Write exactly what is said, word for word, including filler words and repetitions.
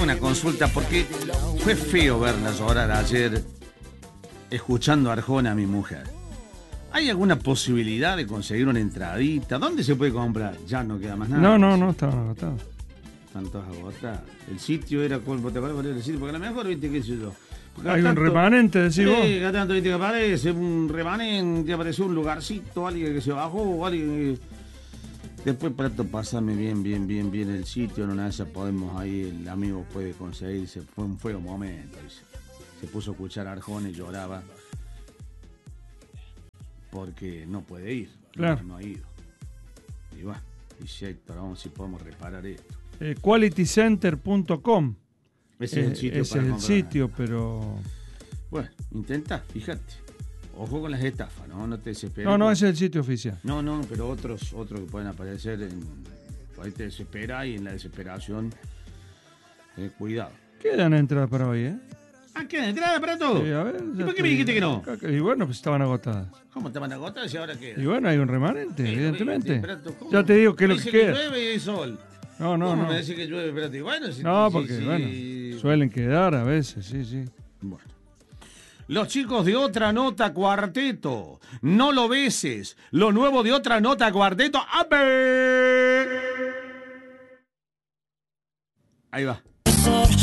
Una consulta, porque fue feo verla llorar ayer escuchando a Arjona, mi mujer. ¿Hay alguna posibilidad de conseguir una entradita? ¿Dónde se puede comprar? Ya no queda más nada. No, no, no, estaban agotados. Están todas agotadas. El sitio era, ¿te acuerdas cuál era el sitio? Porque a lo mejor, viste, qué sé yo. Hay un remanente, decís vos. Sí, cada tanto, viste, que aparece un remanente, apareció un lugarcito, alguien que se bajó, alguien que... Después, Prato, pasame bien, bien, bien, bien el sitio, en una de esas podemos ahí, el amigo puede conseguirse. Fue un feo momento, dice. Se puso a escuchar a Arjona y lloraba porque no puede ir. Claro. No ha ido. Y va, dice Héctor, vamos si podemos reparar esto. Eh, quality center punto com. Ese es el sitio. Eh, ese para es el comprar. sitio, pero... Bueno, intenta, fíjate. Ojo con las estafas, ¿no? No te desesperes. No, no, ese es el sitio oficial. No, no, pero otros, otros que pueden aparecer, en... por ahí te desespera y en la desesperación, eh, cuidado. Quedan entradas para hoy, ¿eh? Ah, ¿qué? ¿Entrada para todo? Sí, a ver, ¿Y por qué me dijiste que no? Y bueno, pues estaban agotadas. ¿Cómo estaban agotadas y ahora qué? Y bueno, hay un remanente, Pero, evidentemente. Prato, ¿cómo? Ya te digo que es lo Dice que queda. llueve y hay sol. No, no, ¿Cómo no. me decís que llueve, Prato? Bueno, si, No, si- porque, si- bueno, suelen quedar a veces, sí, sí. Bueno. Los chicos de Otra Nota Cuarteto. No lo beses. Lo nuevo de Otra Nota Cuarteto. ¡A ver! Ahí va.